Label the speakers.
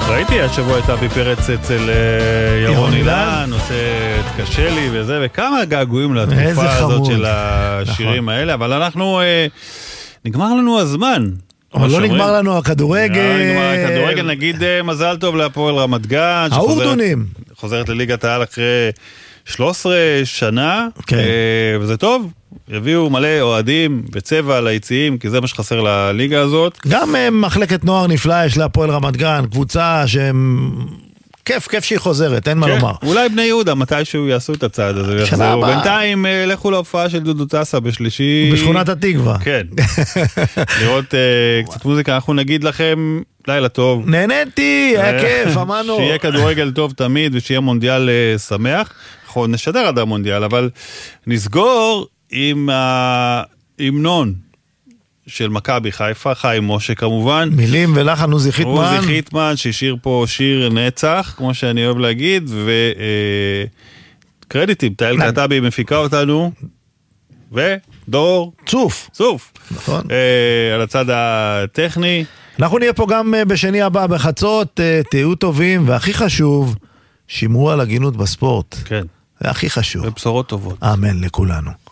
Speaker 1: ראיתי השבוע את אבי פרץ אצל ירון אילן, עושה את קשה לי וזה, וכמה געגועים לתקופה הזאת של השירים האלה, אבל אנחנו, נגמר לנו הזמן.
Speaker 2: אבל לא נגמר לנו
Speaker 1: הכדורגל. נגיד מזל טוב להפועל רמת גן, חוזרת לליגת העל אחרי 13 שנה, וזה טוב. הביאו מלא אוהדים בצבע ליציעים, כי זה מה שחסר לליגה הזאת.
Speaker 2: גם מחלקת נוער נפלא יש להפועל רמת גן, קבוצה שהם... כיף שהיא חוזרת, אין מה לומר.
Speaker 1: אולי בני יהודה, מתישהו יעשו את הצעד הזה. בינתיים לכו להופעה של דודו טסה בשלישי.
Speaker 2: בשכונת התקווה.
Speaker 1: כן. לראות קצת מוזיקה, אנחנו נגיד לכם לילה טוב.
Speaker 2: נהניתי, היה כיף, אמרנו.
Speaker 1: שיהיה כדורגל טוב תמיד, ושיהיה מונדיאל שמח. אנחנו נשדר עד המונדיאל, אבל נסגור עם ההמנון של מכבי חיפה, חיים משה כמובן.
Speaker 2: מילים ולחן עוזי חיטמן.
Speaker 1: עוזי חיטמן שהשאיר פה שיר נצח, כמו שאני אוהב להגיד, וקרדיטים, תהל קטבי מפיקה אותנו, ודור
Speaker 2: צוף.
Speaker 1: נכון. על הצד הטכני.
Speaker 2: אנחנו נהיה פה גם בשני הבא בחצות, תהיו טובים, והכי חשוב, שמרו על הגינות בספורט.
Speaker 1: כן.
Speaker 2: זה הכי חשוב.
Speaker 1: ובשורות טובות.
Speaker 2: אמן לכולנו.